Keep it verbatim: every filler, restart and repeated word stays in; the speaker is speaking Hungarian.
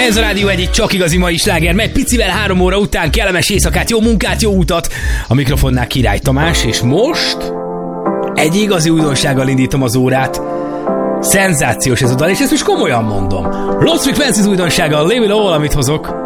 Ez a Rádió egyik csak igazi mai sláger, megy picivel három óra után, kellemes éjszakát, jó munkát, jó utat. A mikrofonnál Király Tamás, és most egy igazi újdonsággal indítom az órát. Szenzációs ez a dal, és ezt most komolyan mondom. Lost Frequencies újdonsága, Leave It All, amit hozok.